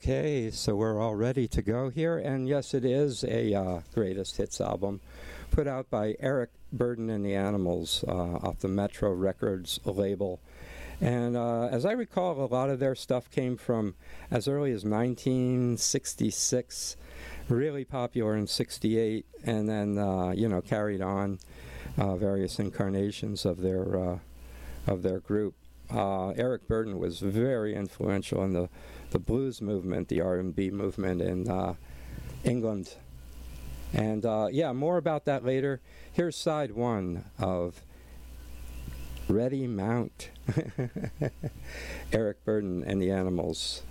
Okay, so we're all ready to go here, and yes, it is a greatest hits album put out by Eric Burdon and the Animals off the Metro Records label. And as I recall, a lot of their stuff came from as early as 1966, really popular in 68, and then, carried on various incarnations of their group. Eric Burdon was very influential in the blues movement, the R&B movement in England. And more about that later. Here's side one of Ready Mount. Eric Burdon and the Animals.